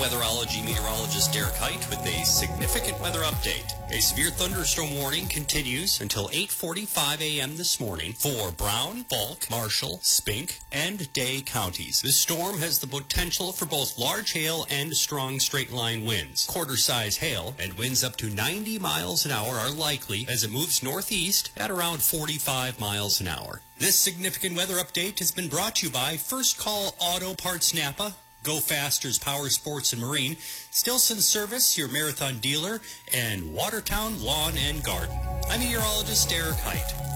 weatherology meteorologist Derek Height with a significant weather update. A severe thunderstorm warning continues until 8:45 a.m. this morning for Brown, Bulk, Marshall, Spink, and Day counties. This storm has the potential for both large hail and strong straight-line winds. Quarter-size hail and winds up to 90 miles an hour are likely as it moves northeast at around 45 miles an hour. This significant weather update has been brought to you by First Call Auto Parts Napa, Go Faster's Power Sports and Marine, Stilson Service, your marathon dealer, and Watertown Lawn and Garden. I'm meteorologist Derek Height.